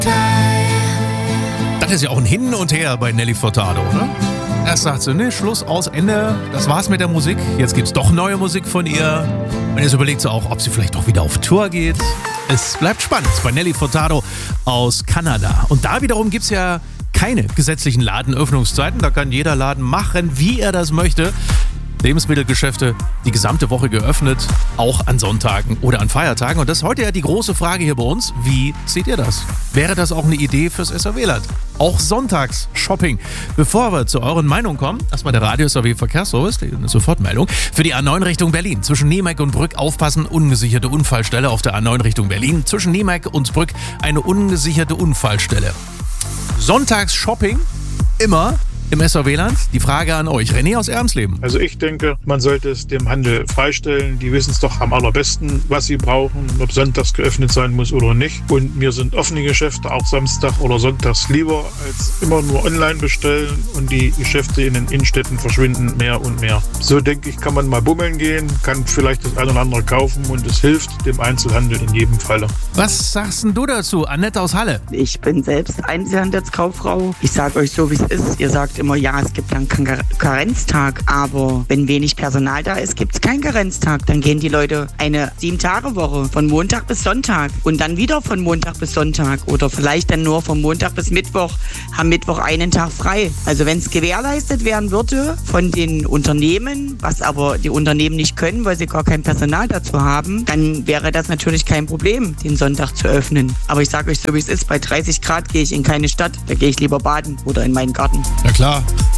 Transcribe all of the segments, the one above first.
Das ist ja auch ein Hin und Her bei Nelly Furtado, oder? Erst sagt sie, ne, Schluss, aus, Ende, das war's mit der Musik. Jetzt gibt's doch neue Musik von ihr. Und jetzt überlegt sie auch, ob sie vielleicht doch wieder auf Tour geht. Es bleibt spannend bei Nelly Furtado aus Kanada. Und da wiederum gibt's ja keine gesetzlichen Ladenöffnungszeiten. Da kann jeder Laden machen, wie er das möchte. Lebensmittelgeschäfte die gesamte Woche geöffnet, auch an Sonntagen oder an Feiertagen. Und das ist heute ja die große Frage hier bei uns. Wie seht ihr das? Wäre das auch eine Idee fürs SAW-Land? Auch Sonntags-Shopping. Bevor wir zu euren Meinungen kommen, erstmal der Radio-SAW-Verkehrsservice, eine Sofortmeldung. Für die A9 Richtung Berlin. Zwischen Niemeck und Brück aufpassen, ungesicherte Unfallstelle auf der A9 Richtung Berlin. Zwischen Niemeck und Brück eine ungesicherte Unfallstelle. Sonntags-Shopping immer im SAW-Land. Die Frage an euch. René aus Ermsleben. Also ich denke, man sollte es dem Handel freistellen. Die wissen es doch am allerbesten, was sie brauchen, ob sonntags geöffnet sein muss oder nicht. Und mir sind offene Geschäfte auch Samstag oder Sonntags lieber, als immer nur online bestellen und die Geschäfte in den Innenstädten verschwinden mehr und mehr. So denke ich, kann man mal bummeln gehen, kann vielleicht das eine oder andere kaufen und es hilft dem Einzelhandel in jedem Falle. Was sagst denn du dazu, Annette aus Halle? Ich bin selbst Einzelhandelskauffrau. Ich sage euch so, wie es ist. Ihr sagt immer, ja, es gibt einen Karenztag, aber wenn wenig Personal da ist, gibt es keinen Karenztag. Dann gehen die Leute eine 7-Tage-Woche von Montag bis Sonntag und dann wieder von Montag bis Sonntag oder vielleicht dann nur von Montag bis Mittwoch, haben Mittwoch einen Tag frei. Also wenn es gewährleistet werden würde von den Unternehmen, was aber die Unternehmen nicht können, weil sie gar kein Personal dazu haben, dann wäre das natürlich kein Problem, den Sonntag zu öffnen. Aber ich sage euch so, wie es ist, bei 30 Grad gehe ich in keine Stadt, da gehe ich lieber baden oder in meinen Garten. Na klar.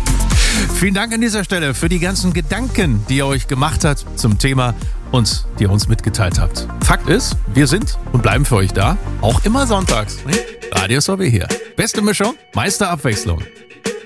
Vielen Dank an dieser Stelle für die ganzen Gedanken, die ihr euch gemacht habt zum Thema und die ihr uns mitgeteilt habt. Fakt ist, wir sind und bleiben für euch da, auch immer sonntags. Radio SAW hier. Beste Mischung, meiste Abwechslung.